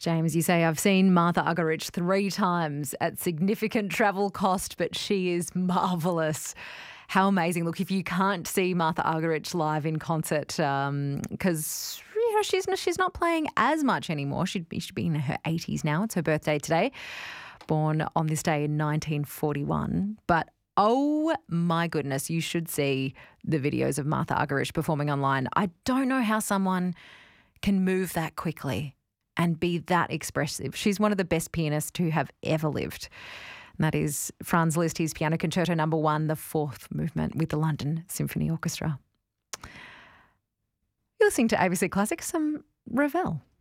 James, you say, I've seen Martha Argerich 3 times at significant travel cost, but she is marvellous. How amazing. Look, if you can't see Martha Argerich live in concert, because she's not playing as much anymore. She'd be in her 80s now. It's her birthday today. Born on this day in 1941. But oh my goodness, you should see the videos of Martha Argerich performing online. I don't know how someone can move that quickly and be that expressive. She's one of the best pianists to have ever lived. And that is Franz Liszt's Piano Concerto No. 1, the 4th movement with the London Symphony Orchestra. You're listening to ABC Classic, some Ravel.